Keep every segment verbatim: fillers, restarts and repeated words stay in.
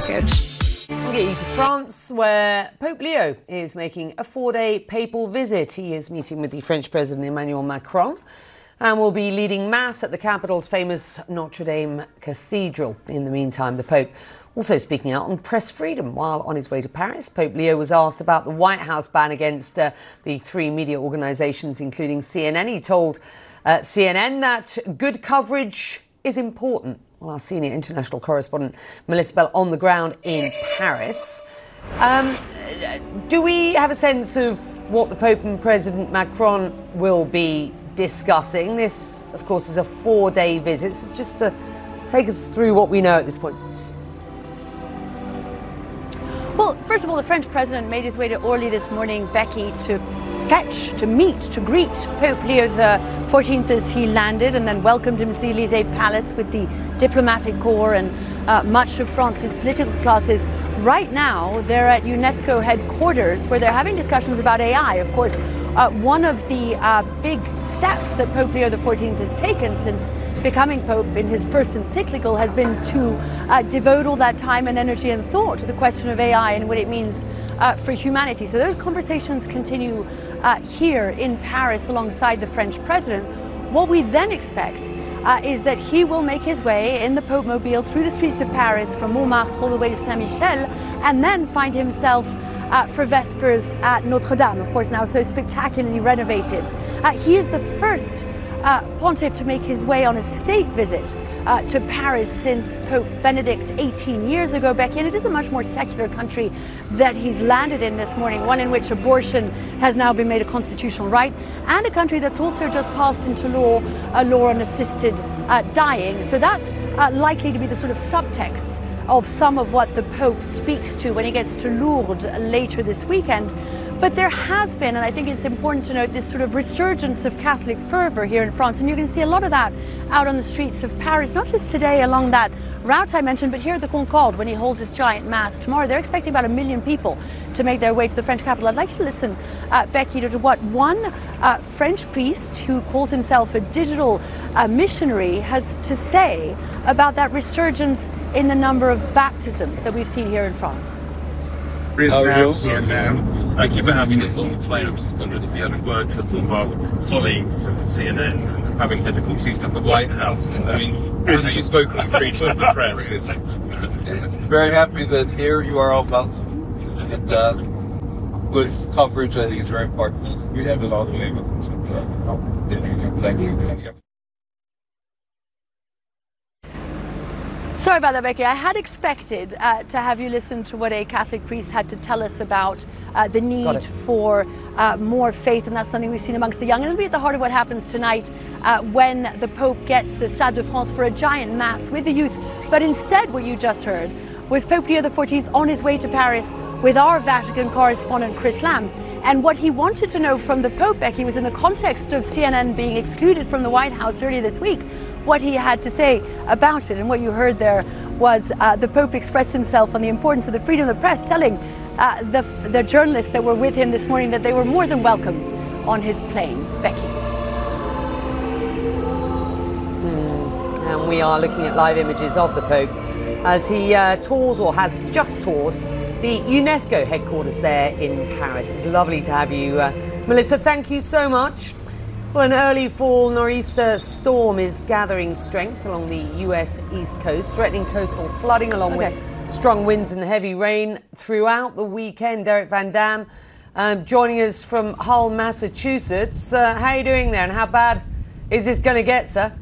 package. We'll get you to France, where Pope Leo is making a four-day papal visit. He is meeting with the French President Emmanuel Macron and will be leading Mass at the capital's famous Notre Dame Cathedral. In the meantime, the Pope also speaking out on press freedom. While on his way to Paris, Pope Leo was asked about the White House ban against uh, the three media organisations, including C N N. He told uh, C N N that good coverage is important. Well, our senior international correspondent, Melissa Bell, on the ground in Paris. Um, do we have a sense of what the Pope and President Macron will be discussing? This, of course, is a four-day visit. So just to take us through what we know at this point. Well, first of all, the French president made his way to Orly this morning, Becky, to fetch, to meet, to greet Pope Leo the fourteenth as he landed, and then welcomed him to the Élysée Palace with the diplomatic corps and uh, much of France's political classes. Right now, they're at UNESCO headquarters, where they're having discussions about A I. Of course, uh, one of the uh, big steps that Pope Leo the fourteenth has taken since becoming Pope in his first encyclical has been to uh, devote all that time and energy and thought to the question of A I and what it means uh, for humanity. So those conversations continue uh, here in Paris alongside the French president. What we then expect uh, is that he will make his way in the Pope Mobile through the streets of Paris from Montmartre all the way to Saint-Michel, and then find himself uh, for Vespers at Notre Dame, of course now so spectacularly renovated. Uh, he is the first Uh, pontiff to make his way on a state visit uh, to Paris since Pope Benedict eighteen years ago, Becky, and it is a much more secular country that he's landed in this morning, one in which abortion has now been made a constitutional right, and a country that's also just passed into law a law on assisted uh, dying. So that's uh, likely to be the sort of subtext of some of what the Pope speaks to when he gets to Lourdes later this weekend. But there has been, and I think it's important to note, this sort of resurgence of Catholic fervour here in France. And you can see a lot of that out on the streets of Paris, not just today along that route I mentioned, but here at the Concorde when he holds his giant mass tomorrow. They're expecting about a million people to make their way to the French capital. I'd like you to listen, uh, Becky, to what one uh, French priest who calls himself a digital uh, missionary has to say about that resurgence in the number of baptisms that we've seen here in France. Oh, um, thank you for having us on the plane. I just wondered if you had a word for some of our colleagues at C N N having difficulties at the White House. I mean, I know you spoke with freedom of the press. Very happy that here you are all welcome. And uh, good coverage, I think, is very important. You have it all the way with us. Thank you. Thank you. Sorry about that, Becky. I had expected uh, to have you listen to what a Catholic priest had to tell us about uh, the need for uh, more faith, and that's something we've seen amongst the young. And it'll be at the heart of what happens tonight uh, when the Pope gets the Stade de France for a giant mass with the youth. But instead, what you just heard was Pope Leo the fourteenth on his way to Paris with our Vatican correspondent Chris Lamb. And what he wanted to know from the Pope, Becky, was in the context of C N N being excluded from the White House earlier this week, what he had to say about it. And what you heard there was uh, the Pope express himself on the importance of the freedom of the press, telling uh, the, the journalists that were with him this morning that they were more than welcome on his plane. Becky. Hmm. And we are looking at live images of the Pope as he uh, tours, or has just toured, the UNESCO headquarters there in Paris. It's lovely to have you, uh, Melissa. Thank you so much. Well, an early fall nor'easter storm is gathering strength along the U S East Coast, threatening coastal flooding along okay. with strong winds and heavy rain throughout the weekend. Derek Van Dam um, joining us from Hull, Massachusetts. Uh, how are you doing there, and how bad is this going to get, sir?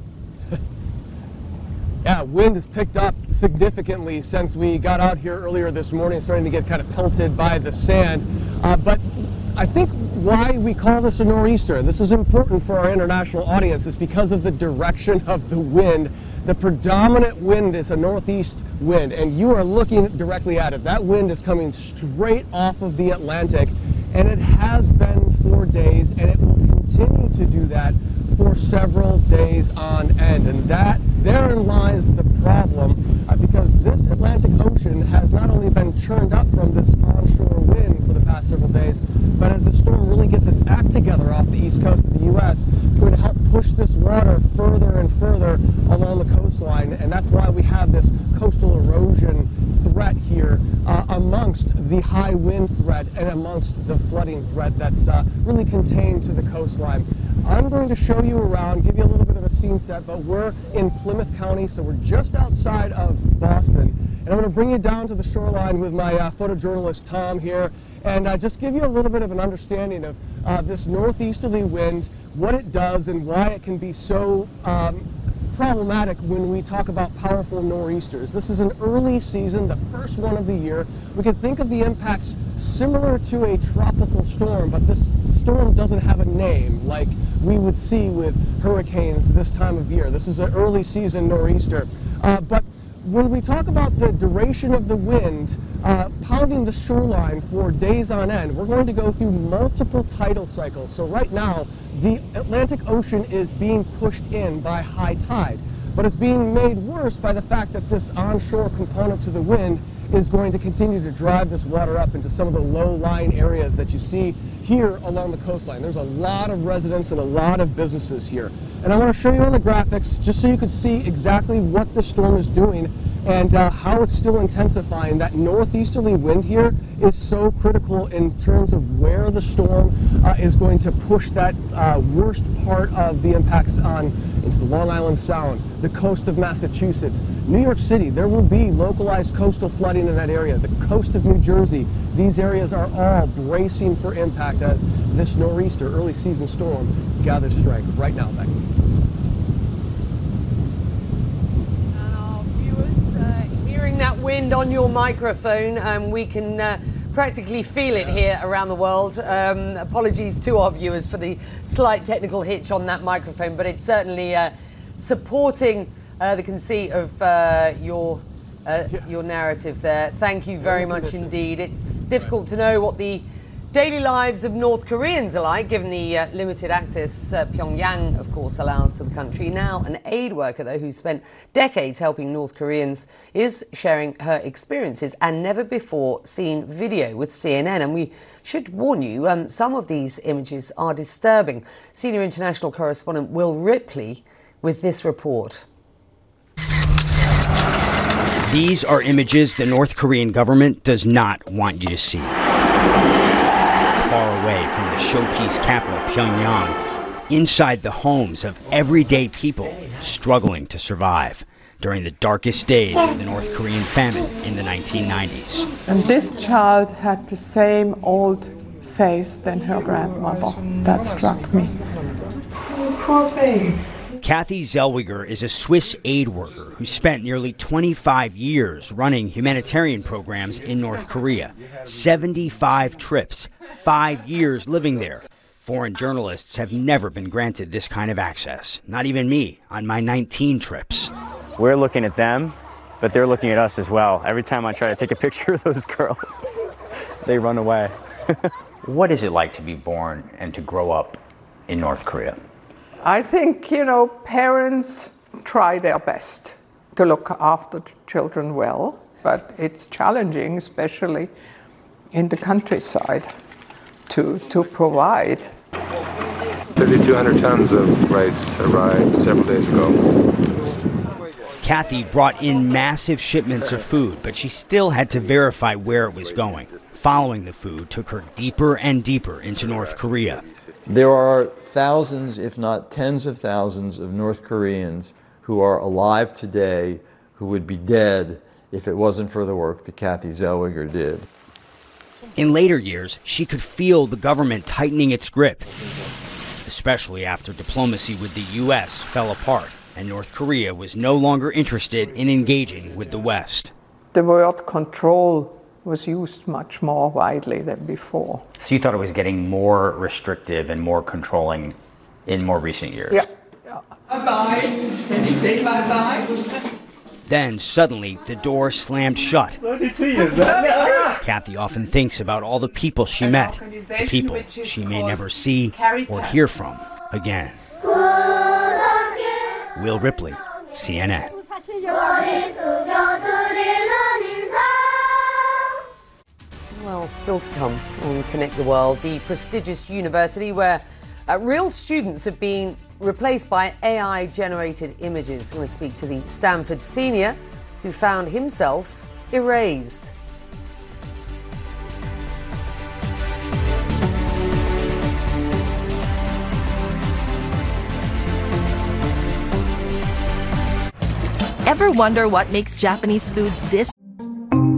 Yeah, wind has picked up significantly since we got out here earlier this morning, starting to get kind of pelted by the sand. Uh, but I think why we call this a nor'easter, this is important for our international audience, is because of the direction of the wind. The predominant wind is a northeast wind, and you are looking directly at it. That wind is coming straight off of the Atlantic, and it has been for days, and it will continue to do that for several days on end. And that, therein lies the problem, uh, because this Atlantic Ocean has not only been churned up from this onshore wind for the past several days, but as the storm really gets its act together off the east coast of the U S, it's going to help push this water further and further along the coastline, and that's why we have this coastal erosion threat amongst the high wind threat and amongst the flooding threat that's uh, really contained to the coastline. I'm going to show you around, give you a little bit of a scene set, but we're in Plymouth County, so we're just outside of Boston. And I'm going to bring you down to the shoreline with my uh, photojournalist Tom here, and uh, just give you a little bit of an understanding of uh, this northeasterly wind, what it does, and why it can be so um, problematic when we talk about powerful nor'easters. This is an early season, the first one of the year. We can think of the impacts similar to a tropical storm, but this storm doesn't have a name like we would see with hurricanes this time of year. This is an early season nor'easter. Uh, but when we talk about the duration of the wind uh, pounding the shoreline for days on end, we're going to go through multiple tidal cycles. So right now, the Atlantic Ocean is being pushed in by high tide, but it's being made worse by the fact that this onshore component to the wind is going to continue to drive this water up into some of the low-lying areas that you see here along the coastline. There's a lot of residents and a lot of businesses here. And I want to show you on the graphics just so you can see exactly what this storm is doing and uh, how it's still intensifying. That northeasterly wind here is so critical in terms of where the storm uh, is going to push that uh, worst part of the impacts on into the Long Island Sound, the coast of Massachusetts, New York City. There will be localized coastal flooding in that area. The coast of New Jersey. These areas are all bracing for impact as this nor'easter early season storm gathers strength right now, Becky. That wind on your microphone, um, we can uh, practically feel it here around the world. Um, apologies to our viewers for the slight technical hitch on that microphone, but it's certainly uh, supporting uh, the conceit of uh, your uh, yeah. your narrative there. Thank you very much indeed. It's difficult to know what the daily lives of North Koreans are like, given the uh, limited access uh, Pyongyang, of course, allows to the country. Now, an aid worker, though, who spent decades helping North Koreans, is sharing her experiences and never before seen video with C N N. And we should warn you, um, some of these images are disturbing. Senior international correspondent Will Ripley with this report. These are images the North Korean government does not want you to see. Far away from the showpiece capital, Pyongyang, inside the homes of everyday people struggling to survive during the darkest days of the North Korean famine in the nineteen nineties. And this child had the same old face than her grandmother. That struck me. Oh, poor thing. Kathy Zellweger is a Swiss aid worker who spent nearly twenty-five years running humanitarian programs in North Korea. seventy-five trips, five years living there. Foreign journalists have never been granted this kind of access. Not even me on my nineteen trips. We're looking at them, but they're looking at us as well. Every time I try to take a picture of those girls, they run away. What is it like to be born and to grow up in North Korea? I think, you know, parents try their best to look after children well, but it's challenging, especially in the countryside, to, to provide. thirty-two hundred tons of rice arrived several days ago. Kathy brought in massive shipments of food, but she still had to verify where it was going. Following the food took her deeper and deeper into North Korea. There are thousands, if not tens of thousands, of North Koreans who are alive today who would be dead if it wasn't for the work that Kathy Zellweger did. In later years, she could feel the government tightening its grip, especially after diplomacy with the U S fell apart and North Korea was no longer interested in engaging with the West. The word control was used much more widely than before. So you thought it was getting more restrictive and more controlling in more recent years? Yeah. yeah. Bye-bye. Can you say bye-bye? Then suddenly the door slammed shut. Kathy often thinks about all the people she met, the people she may never see or hear from again. Will Ripley, C N N. Well, still to come on Connect the World, the prestigious university where uh, real students have been replaced by A I-generated images. I'm going to speak to the Stanford senior who found himself erased. Ever wonder what makes Japanese food this